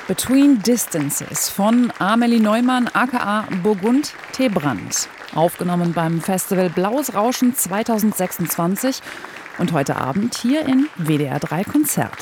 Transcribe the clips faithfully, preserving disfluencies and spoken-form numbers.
Between Distances von Amelie Neumann aka Burgund Tebrand. Aufgenommen beim Festival Blaues Rauschen zwanzig sechsundzwanzig und heute Abend hier in W D R drei Konzert.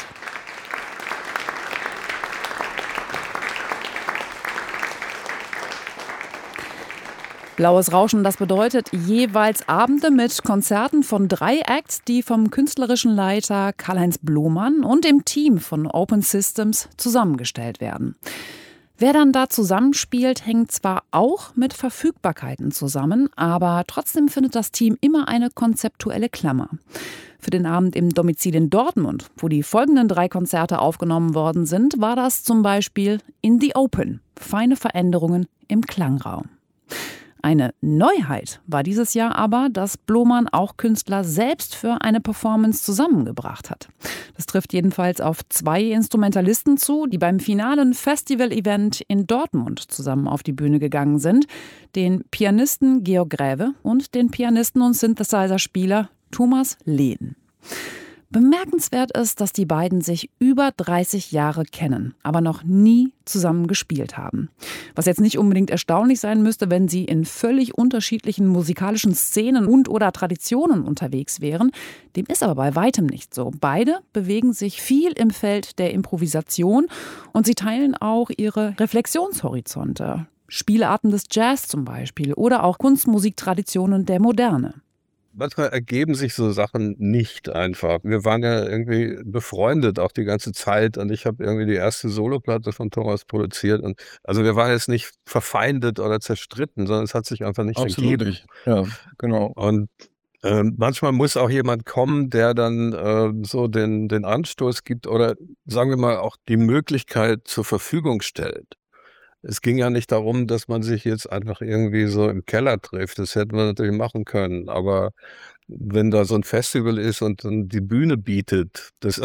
Blaues Rauschen, das bedeutet jeweils Abende mit Konzerten von drei Acts, die vom künstlerischen Leiter Karl-Heinz Blomann und dem Team von Open Systems zusammengestellt werden. Wer dann da zusammenspielt, hängt zwar auch mit Verfügbarkeiten zusammen, aber trotzdem findet das Team immer eine konzeptuelle Klammer. Für den Abend im Domizil in Dortmund, wo die folgenden drei Konzerte aufgenommen worden sind, war das zum Beispiel In the Open, feine Veränderungen im Klangraum. Eine Neuheit war dieses Jahr aber, dass Blomann auch Künstler selbst für eine Performance zusammengebracht hat. Das trifft jedenfalls auf zwei Instrumentalisten zu, die beim finalen Festival-Event in Dortmund zusammen auf die Bühne gegangen sind. Den Pianisten Georg Gräve und den Pianisten und Synthesizer-Spieler Thomas Lehn. Bemerkenswert ist, dass die beiden sich über dreißig Jahre kennen, aber noch nie zusammen gespielt haben. Was jetzt nicht unbedingt erstaunlich sein müsste, wenn sie in völlig unterschiedlichen musikalischen Szenen und oder Traditionen unterwegs wären. Dem ist aber bei weitem nicht so. Beide bewegen sich viel im Feld der Improvisation und sie teilen auch ihre Reflexionshorizonte. Spielarten des Jazz zum Beispiel oder auch Kunstmusiktraditionen der Moderne. Manchmal ergeben sich so Sachen nicht einfach. Wir waren ja irgendwie befreundet auch die ganze Zeit und ich habe irgendwie die erste Soloplatte von Thomas produziert. Und also wir waren jetzt nicht verfeindet oder zerstritten, sondern es hat sich einfach nicht Absolut ergeben. nicht. Ja, genau. Und äh, manchmal muss auch jemand kommen, der dann äh, so den, den Anstoß gibt oder sagen wir mal auch die Möglichkeit zur Verfügung stellt. Es ging ja nicht darum, dass man sich jetzt einfach irgendwie so im Keller trifft. Das hätten wir natürlich machen können. Aber wenn da so ein Festival ist und dann die Bühne bietet, das